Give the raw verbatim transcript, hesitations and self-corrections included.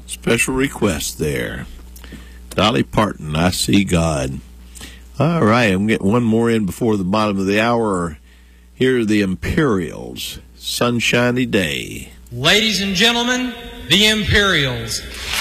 Special request there. Dolly Parton, I See God. All right, I'm getting one more in before the bottom of the hour. Here are the Imperials, Sunshiny Day. Ladies and gentlemen, the Imperials.